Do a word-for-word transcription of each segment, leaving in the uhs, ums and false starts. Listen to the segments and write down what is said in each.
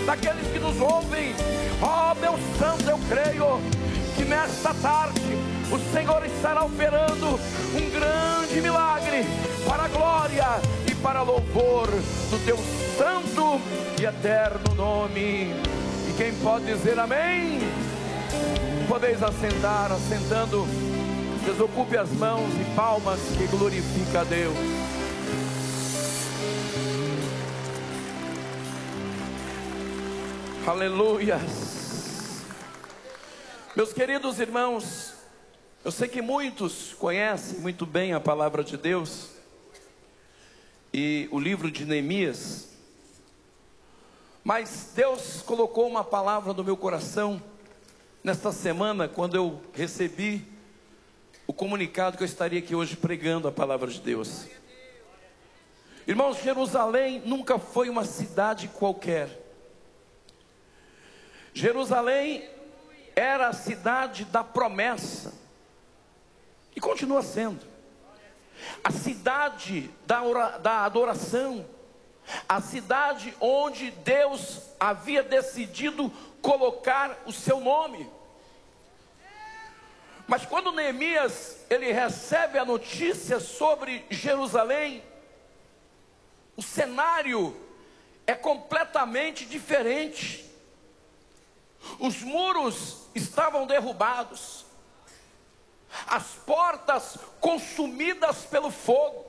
daqueles que nos ouvem. Ó meu Santo, eu creio que nesta tarde o Senhor estará operando um grande milagre para a glória e para louvor do teu santo e eterno nome. E quem pode dizer amém? Podeis assentar, assentando, desocupe as mãos e palmas que glorifica a Deus. Aleluias. Meus queridos irmãos, eu sei que muitos conhecem muito bem a palavra de Deus e o livro de Neemias, mas Deus colocou uma palavra no meu coração nesta semana, quando eu recebi o comunicado que eu estaria aqui hoje pregando a palavra de Deus. Irmãos, Jerusalém nunca foi uma cidade qualquer. Jerusalém era a cidade da promessa, e continua sendo a cidade da, ora, da adoração, a cidade onde Deus havia decidido colocar o seu nome. Mas quando Neemias ele recebe a notícia sobre Jerusalém, o cenário é completamente diferente. Os muros estavam derrubados, as portas consumidas pelo fogo.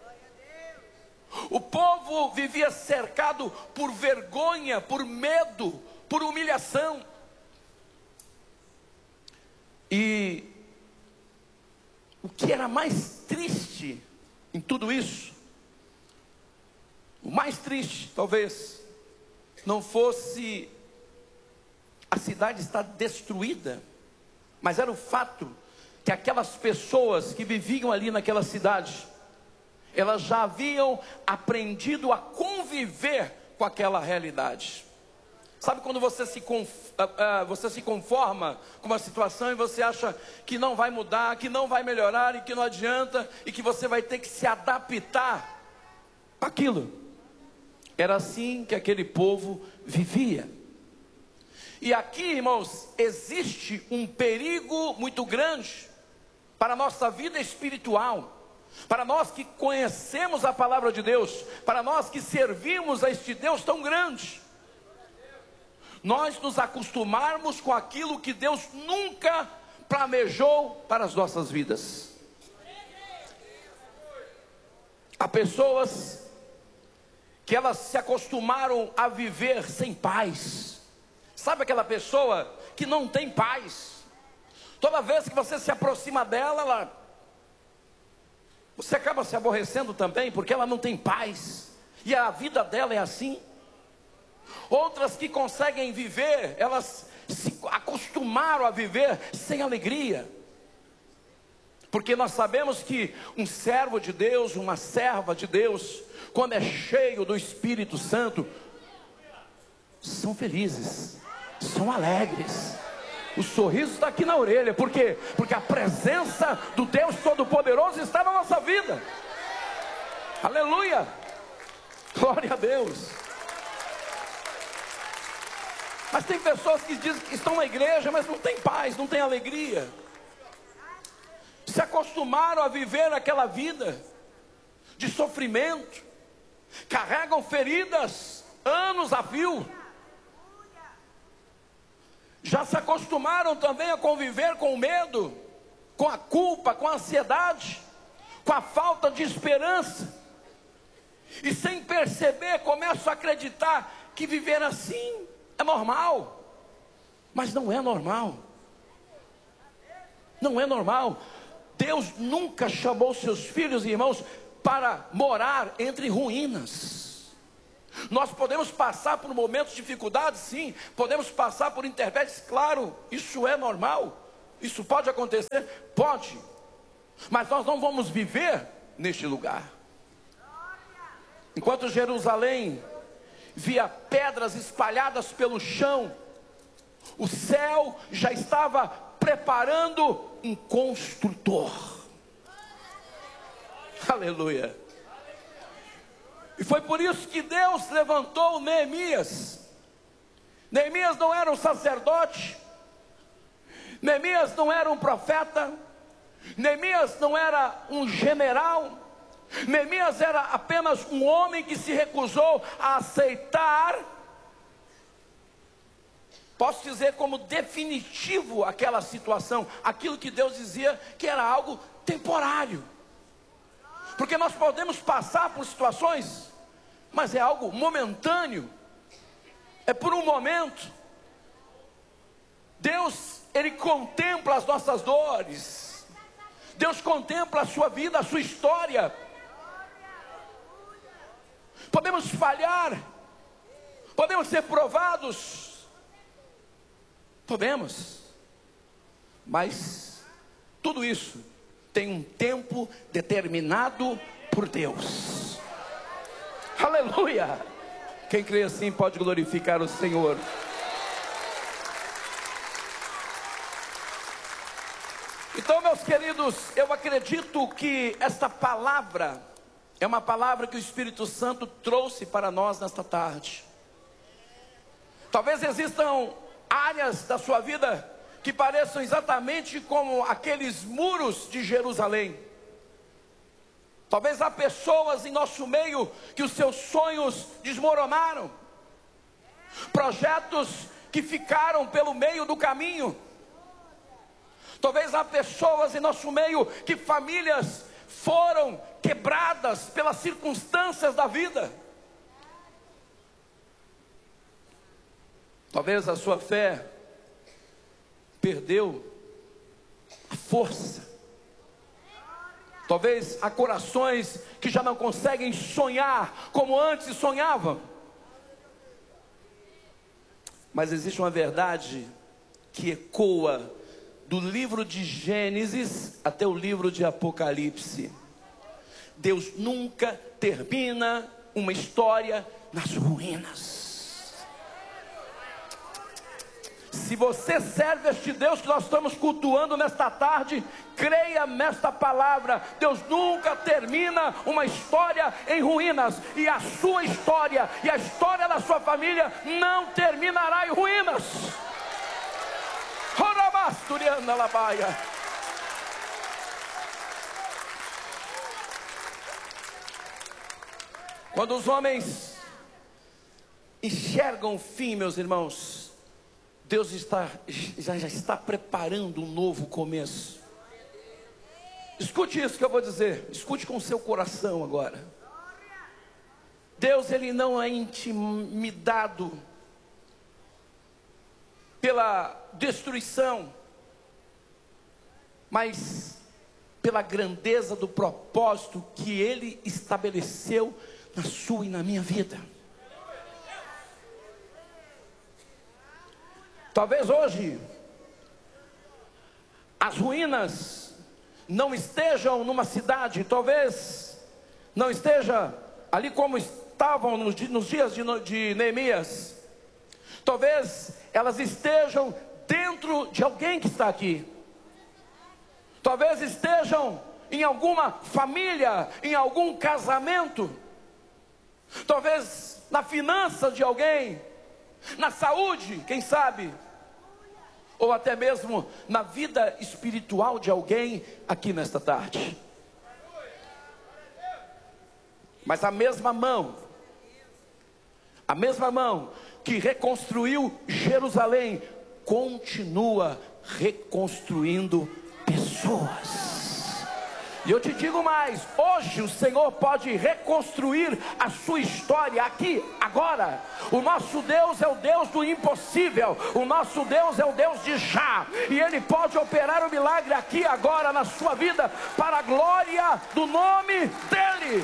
O povo vivia cercado por vergonha, por medo, por humilhação. E o que era mais triste em tudo isso, o mais triste talvez não fosse a cidade estar destruída, mas era o fato que aquelas pessoas que viviam ali naquela cidade, elas já haviam aprendido a conviver com aquela realidade. Sabe quando você se, conf, uh, uh, você se conforma com uma situação e você acha que não vai mudar, que não vai melhorar e que não adianta, e que você vai ter que se adaptar àquilo? Era assim que aquele povo vivia. E aqui, irmãos, existe um perigo muito grande para a nossa vida espiritual, para nós que conhecemos a palavra de Deus, para nós que servimos a este Deus tão grande. Nós nos acostumarmos com aquilo que Deus nunca planejou para as nossas vidas. Há pessoas que elas se acostumaram a viver sem paz. Sabe aquela pessoa que não tem paz? Toda vez que você se aproxima dela, ela, você acaba se aborrecendo também, porque ela não tem paz, e a vida dela é assim. Outras que conseguem viver, elas se acostumaram a viver sem alegria, porque nós sabemos que um servo de Deus, uma serva de Deus, quando é cheio do Espírito Santo, são felizes, são alegres, o sorriso está aqui na orelha. Por quê? Porque a presença do Deus Todo-Poderoso está na nossa vida. Aleluia, glória a Deus. Mas tem pessoas que dizem que estão na igreja, mas não tem paz, não tem alegria. Se acostumaram a viver aquela vida de sofrimento, carregam feridas anos a fio. Já se acostumaram também a conviver com o medo, com a culpa, com a ansiedade, com a falta de esperança. E sem perceber, começam a acreditar que viver assim é normal. Mas não é normal. Não é normal. Deus nunca chamou seus filhos e irmãos para morar entre ruínas. Nós podemos passar por momentos de dificuldade, sim. Podemos passar por intempéries, claro. Isso é normal. Isso pode acontecer? Pode. Mas nós não vamos viver neste lugar. Enquanto Jerusalém via pedras espalhadas pelo chão, o céu já estava preparando um construtor. Aleluia. E foi por isso que Deus levantou Neemias Neemias não era um sacerdote, Neemias não era um profeta, Neemias não era um general, Neemias era apenas um homem que se recusou a aceitar, posso dizer como definitivo aquela situação, aquilo que Deus dizia que era algo temporário, porque nós podemos passar por situações, mas é algo momentâneo, é por um momento. Deus, Ele contempla as nossas dores, Deus contempla a sua vida, a sua história. Podemos falhar, podemos ser provados, podemos, mas tudo isso tem um tempo determinado por Deus. Aleluia! Quem crê assim pode glorificar o Senhor. Então, meus queridos, eu acredito que esta palavra é uma palavra que o Espírito Santo trouxe para nós nesta tarde. Talvez existam áreas da sua vida que pareçam exatamente como aqueles muros de Jerusalém. Talvez há pessoas em nosso meio que os seus sonhos desmoronaram, projetos que ficaram pelo meio do caminho. Talvez há pessoas em nosso meio que famílias foram quebradas pelas circunstâncias da vida. Talvez a sua fé perdeu a força. Talvez há corações que já não conseguem sonhar como antes sonhavam. Mas existe uma verdade que ecoa do livro de Gênesis até o livro de Apocalipse. Deus nunca termina uma história nas ruínas. Se você serve este Deus que nós estamos cultuando nesta tarde, creia nesta palavra. Deus nunca termina uma história em ruínas, e a sua história e a história da sua família não terminará em ruínas. Quando os homens enxergam o fim, meus irmãos, Deus está, já, já está preparando um novo começo. Escute isso que eu vou dizer, escute com o seu coração agora. Deus, Ele não é intimidado pela destruição, mas pela grandeza do propósito que Ele estabeleceu na sua e na minha vida. Talvez hoje as ruínas não estejam numa cidade, talvez não esteja ali como estavam nos, nos dias de, de Neemias. Talvez elas estejam dentro de alguém que está aqui. Talvez estejam em alguma família, em algum casamento. Talvez na finança de alguém, na saúde, quem sabe, ou até mesmo na vida espiritual de alguém aqui nesta tarde. Mas a mesma mão, a mesma mão que reconstruiu Jerusalém, continua reconstruindo pessoas. E eu te digo mais, hoje o Senhor pode reconstruir a sua história aqui, agora. O nosso Deus é o Deus do impossível, o nosso Deus é o Deus de já, e Ele pode operar o milagre aqui, agora, na sua vida, para a glória do nome dEle.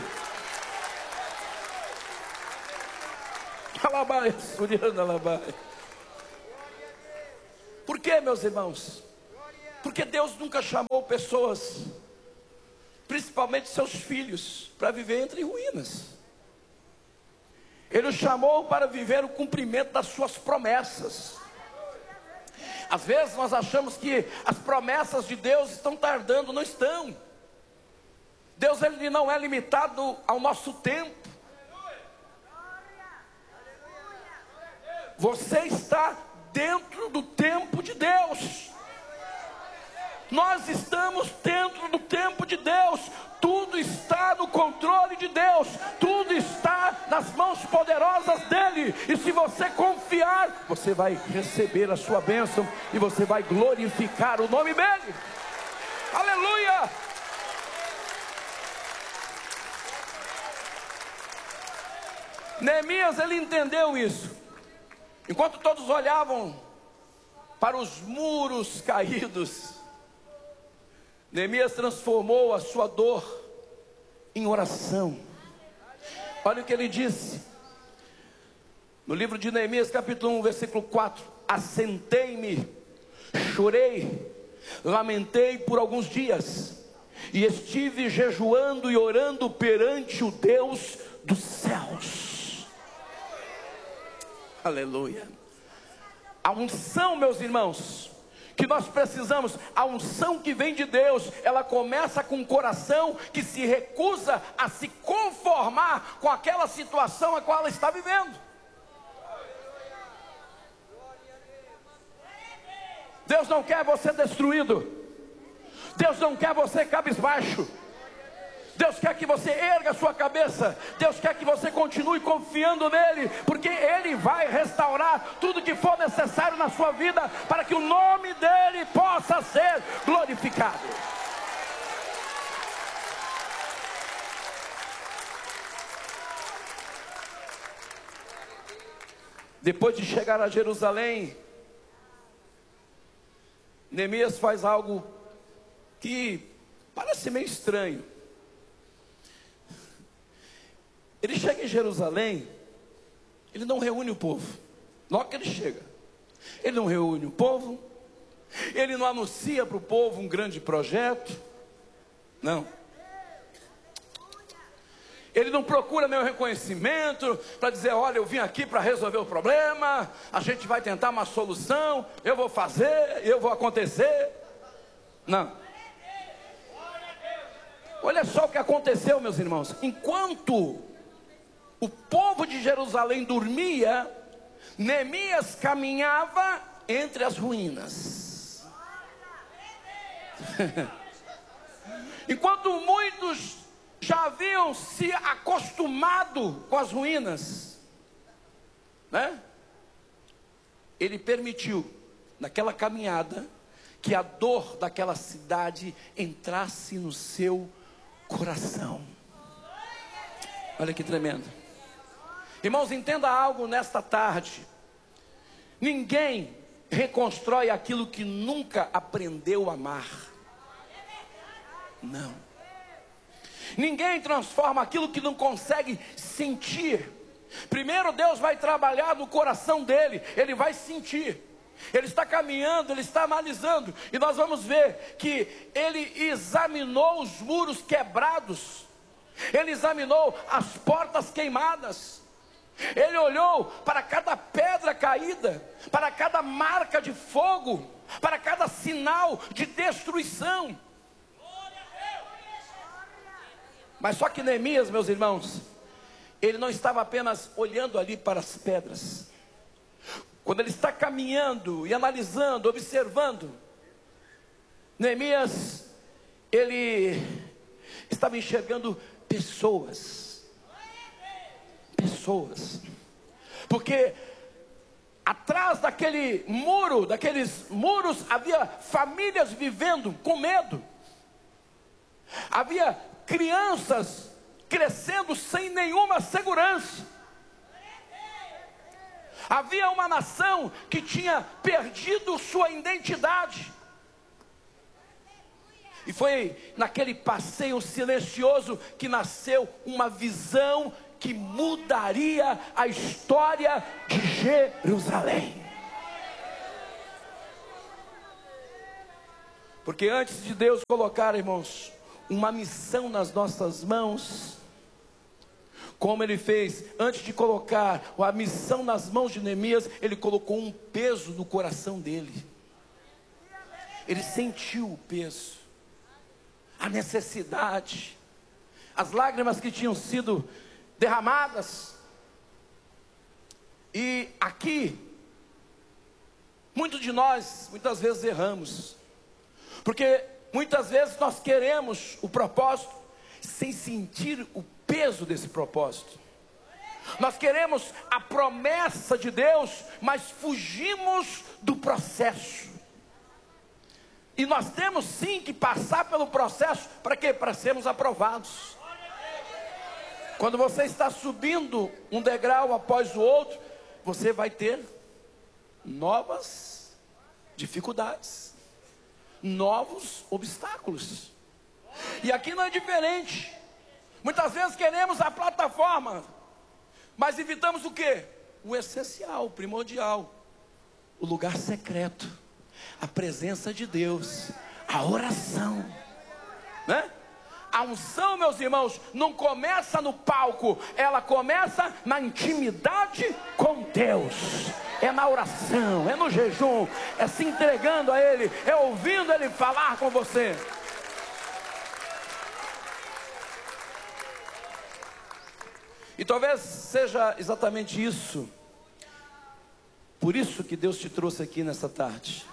Por que, meus irmãos? Porque Deus nunca chamou pessoas, principalmente seus filhos, para viver entre ruínas. Ele os chamou para viver o cumprimento das suas promessas. Às vezes nós achamos que as promessas de Deus estão tardando, não estão. Deus, ele não é limitado ao nosso tempo. você está dentro do tempo de Deus. Nós estamos dentro do tempo de Deus. Tudo está no controle de Deus. Tudo está nas mãos poderosas dEle. E se você confiar, você vai receber a sua bênção e você vai glorificar o nome dEle. Aleluia! Neemias, ele entendeu isso. Enquanto todos olhavam para os muros caídos, Neemias transformou a sua dor em oração. Olha o que ele disse no livro de Neemias, capítulo um, versículo quatro: assentei-me, chorei, lamentei por alguns dias, e estive jejuando e orando perante o Deus dos céus. Aleluia. A unção, meus irmãos, que nós precisamos, a unção que vem de Deus, ela começa com um coração que se recusa a se conformar com aquela situação a qual ela está vivendo. Deus não quer você destruído. Deus não quer você cabisbaixo. Deus quer que você erga a sua cabeça. Deus quer que você continue confiando nele, porque Ele vai restaurar tudo que for necessário na sua vida, para que o nome dEle possa ser glorificado. Depois de chegar a Jerusalém, Neemias faz algo que parece meio estranho. Ele chega em Jerusalém, ele não reúne o povo. Logo que ele chega, ele não reúne o povo, ele não anuncia para o povo um grande projeto, não. Ele não procura meu reconhecimento para dizer: olha, eu vim aqui para resolver o problema, a gente vai tentar uma solução, eu vou fazer, eu vou acontecer. Não. Olha só o que aconteceu, meus irmãos. Enquanto o povo de Jerusalém dormia, Neemias caminhava entre as ruínas. Enquanto muitos já haviam se acostumado com as ruínas, né? Ele permitiu, naquela caminhada, que a dor daquela cidade entrasse no seu coração. Olha que tremendo. Irmãos, entenda algo nesta tarde. Ninguém reconstrói aquilo que nunca aprendeu a amar. Não. Ninguém transforma aquilo que não consegue sentir. Primeiro Deus vai trabalhar no coração dele. Ele vai sentir. Ele está caminhando, ele está analisando. E nós vamos ver que ele examinou os muros quebrados. Ele examinou as portas queimadas. Ele olhou para cada pedra caída, para cada marca de fogo, para cada sinal de destruição. Mas só que Neemias, meus irmãos, ele não estava apenas olhando ali para as pedras. Quando ele está caminhando e analisando, observando, Neemias, ele estava enxergando pessoas. Pessoas. Porque atrás daquele muro, daqueles muros, havia famílias vivendo com medo. Havia crianças crescendo sem nenhuma segurança. Havia uma nação que tinha perdido sua identidade. E foi naquele passeio silencioso que nasceu uma visão que mudaria a história de Jerusalém. Porque antes de Deus colocar, irmãos, uma missão nas nossas mãos, como Ele fez, antes de colocar a missão nas mãos de Neemias, Ele colocou um peso no coração dele. Ele sentiu o peso, a necessidade, as lágrimas que tinham sido derramadas. E aqui, muitos de nós, muitas vezes erramos, porque muitas vezes nós queremos o propósito sem sentir o peso desse propósito. Nós queremos a promessa de Deus, mas fugimos do processo. E nós temos sim que passar pelo processo, para quê? Para sermos aprovados. Quando você está subindo um degrau após o outro, você vai ter novas dificuldades, novos obstáculos. E aqui não é diferente. Muitas vezes queremos a plataforma, mas evitamos o quê? O essencial, o primordial, o lugar secreto, a presença de Deus, a oração, né? A unção, meus irmãos, não começa no palco, ela começa na intimidade com Deus. É na oração, é no jejum, é se entregando a Ele, é ouvindo Ele falar com você. E talvez seja exatamente isso, por isso que Deus te trouxe aqui nessa tarde.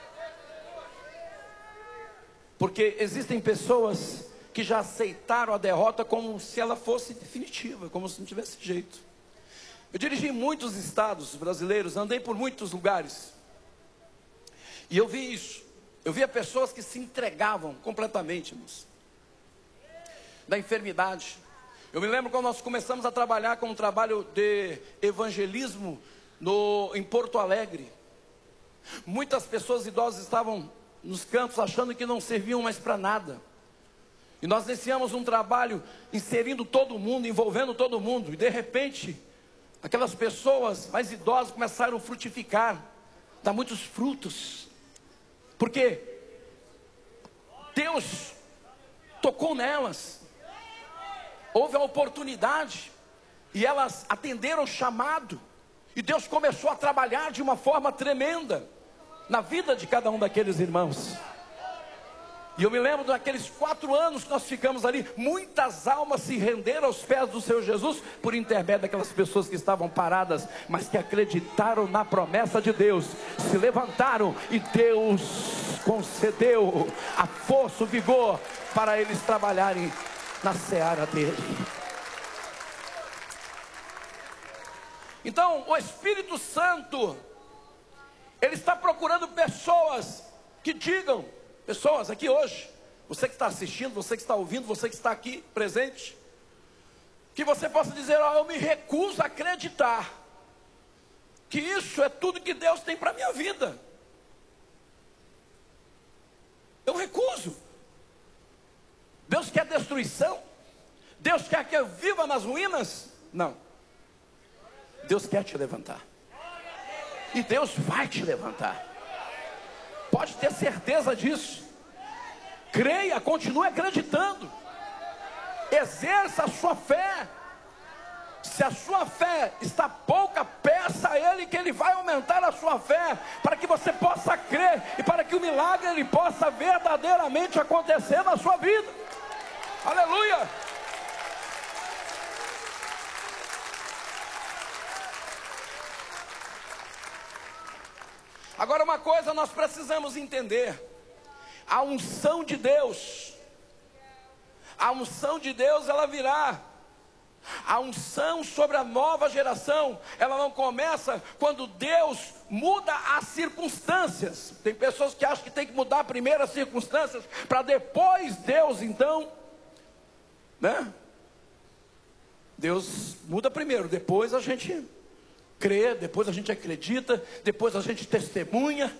Porque existem pessoas que já aceitaram a derrota como se ela fosse definitiva, como se não tivesse jeito. Eu dirigi em muitos estados brasileiros, andei por muitos lugares, e eu vi isso. Eu via pessoas que se entregavam completamente, irmãos, da enfermidade. Eu me lembro quando nós começamos a trabalhar com um trabalho de evangelismo no, em Porto Alegre. Muitas pessoas idosas estavam nos cantos achando que não serviam mais para nada. E nós iniciamos um trabalho inserindo todo mundo, envolvendo todo mundo. E de repente, aquelas pessoas mais idosas começaram a frutificar, dar muitos frutos. Porque Deus tocou nelas. Houve a oportunidade e elas atenderam o chamado, e Deus começou a trabalhar de uma forma tremenda na vida de cada um daqueles irmãos. E eu me lembro daqueles quatro anos que nós ficamos ali, muitas almas se renderam aos pés do Senhor Jesus, por intermédio daquelas pessoas que estavam paradas, mas que acreditaram na promessa de Deus, se levantaram, e Deus concedeu a força, o vigor, para eles trabalharem na seara dele. Então o Espírito Santo, ele está procurando pessoas que digam, pessoas aqui hoje, você que está assistindo, você que está ouvindo, você que está aqui presente, que você possa dizer: ó, eu me recuso a acreditar que isso é tudo que Deus tem para a minha vida. Eu recuso. Deus quer destruição? Deus quer que eu viva nas ruínas? Não. Deus quer te levantar. E Deus vai te levantar. Pode ter certeza disso. Creia, continue acreditando. Exerça a sua fé. Se a sua fé está pouca, peça a Ele que Ele vai aumentar a sua fé, para que você possa crer e para que o milagre ele possa verdadeiramente acontecer na sua vida. Aleluia! Agora, uma coisa nós precisamos entender: a unção de Deus, a unção de Deus ela virá. A unção sobre a nova geração, ela não começa quando Deus muda as circunstâncias. Tem pessoas que acham que tem que mudar primeiro as circunstâncias, para depois Deus então, né? Deus muda primeiro, depois a gente crê, depois a gente acredita, depois a gente testemunha.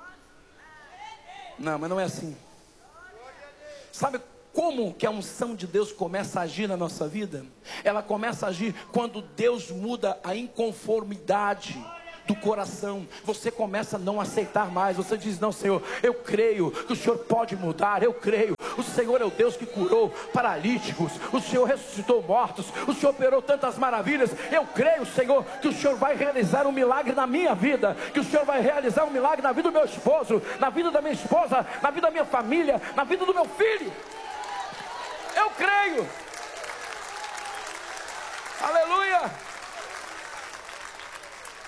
Não, mas não é assim. Sabe como que a unção de Deus começa a agir na nossa vida? Ela começa a agir quando Deus muda a inconformidade do coração. Você começa a não aceitar mais. Você diz: não, Senhor, eu creio que o Senhor pode mudar. Eu creio, o Senhor é o Deus que curou paralíticos, o Senhor ressuscitou mortos, o Senhor operou tantas maravilhas. Eu creio, Senhor, que o Senhor vai realizar um milagre na minha vida, que o Senhor vai realizar um milagre na vida do meu esposo, na vida da minha esposa, na vida da minha família, na vida do meu filho. Eu creio. Aleluia.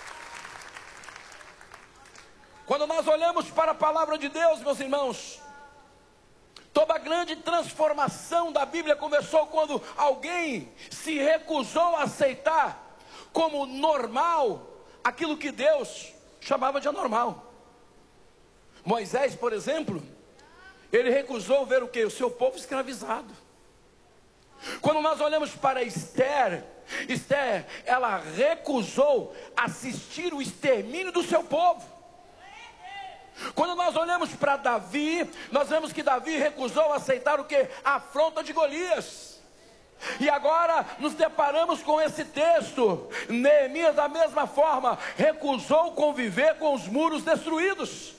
Quando nós olhamos para a palavra de Deus, meus irmãos, toda a grande transformação da Bíblia começou quando alguém se recusou a aceitar como normal aquilo que Deus chamava de anormal. Moisés, por exemplo, ele recusou ver o quê? O seu povo escravizado. Quando nós olhamos para Esther, Esther, ela recusou assistir o extermínio do seu povo. Quando nós olhamos para Davi, nós vemos que Davi recusou aceitar o que? A afronta de Golias. E agora nos deparamos com esse texto. Neemias, da mesma forma, recusou conviver com os muros destruídos.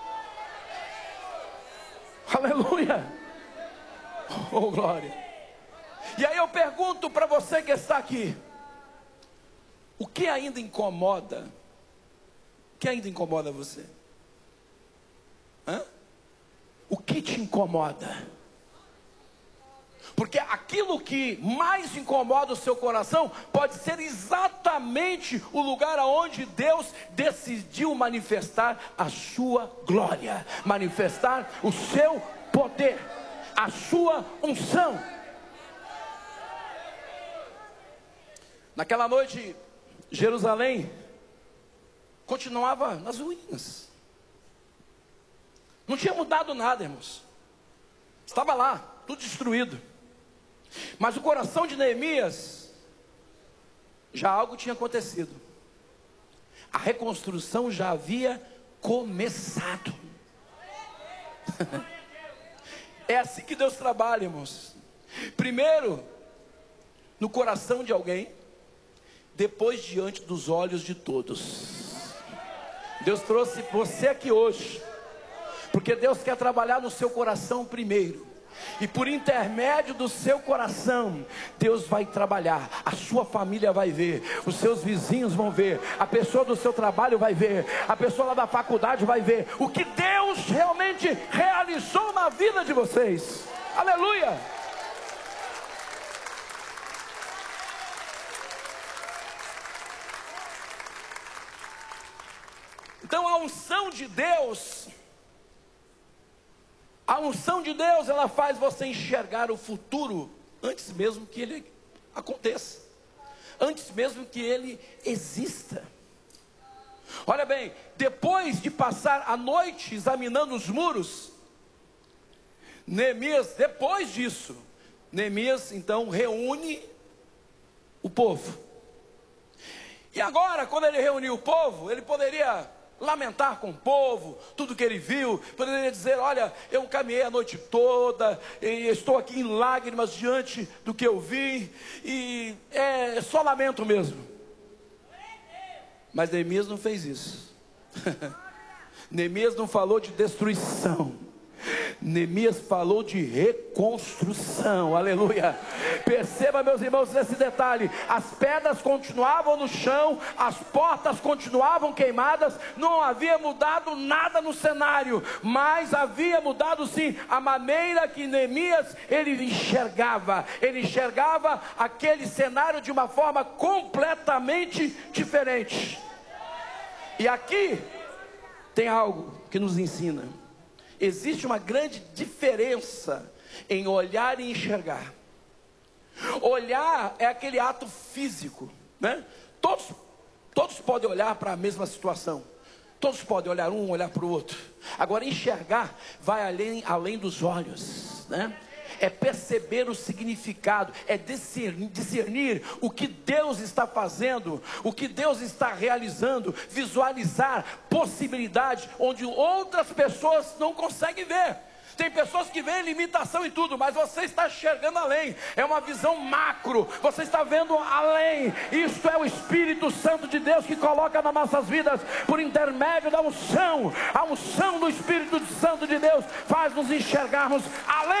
Aleluia. Oh, glória. E aí eu pergunto para você que está aqui: o que ainda incomoda? O que ainda incomoda você? Hã? O que te incomoda? Porque aquilo que mais incomoda o seu coração pode ser exatamente o lugar aonde Deus decidiu manifestar a sua glória, manifestar o seu poder, a sua unção. Naquela noite, Jerusalém continuava nas ruínas. Não tinha mudado nada, irmãos. Estava lá, tudo destruído. Mas o coração de Neemias, já algo tinha acontecido. A reconstrução já havia começado. É assim que Deus trabalha, irmãos. Primeiro no coração de alguém, depois diante dos olhos de todos. Deus trouxe você aqui hoje porque Deus quer trabalhar no seu coração primeiro. E por intermédio do seu coração, Deus vai trabalhar. A sua família vai ver, os seus vizinhos vão ver, a pessoa do seu trabalho vai ver, a pessoa lá da faculdade vai ver o que Deus realmente realizou na vida de vocês. Aleluia! Então a unção de Deus, a unção de Deus, ela faz você enxergar o futuro antes mesmo que ele aconteça, antes mesmo que ele exista. Olha bem, depois de passar a noite examinando os muros, Neemias, depois disso, Neemias então reúne o povo. E agora, quando ele reuniu o povo, ele poderia lamentar com o povo, tudo que ele viu, poderia dizer: olha, eu caminhei a noite toda, e estou aqui em lágrimas diante do que eu vi, e é só lamento mesmo. Mas Neemias não fez isso. Neemias não falou de destruição, Neemias falou de reconstrução. Aleluia. Perceba, meus irmãos, esse detalhe: as pedras continuavam no chão, as portas continuavam queimadas, não havia mudado nada no cenário, mas havia mudado sim a maneira que Neemias ele enxergava. Ele enxergava aquele cenário de uma forma completamente diferente. E aqui tem algo que nos ensina. Existe uma grande diferença em olhar e enxergar. Olhar é aquele ato físico, né? Todos, todos podem olhar para a mesma situação. Todos podem olhar um, olhar para o outro. Agora enxergar vai além, além dos olhos, né? É perceber o significado, é discernir, discernir o que Deus está fazendo, o que Deus está realizando, visualizar possibilidades onde outras pessoas não conseguem ver. Tem pessoas que veem limitação em tudo, mas você está enxergando além. É uma visão macro, você está vendo além. Isso é o Espírito Santo de Deus que coloca nas nossas vidas por intermédio da unção. A unção do Espírito Santo de Deus faz nos enxergarmos além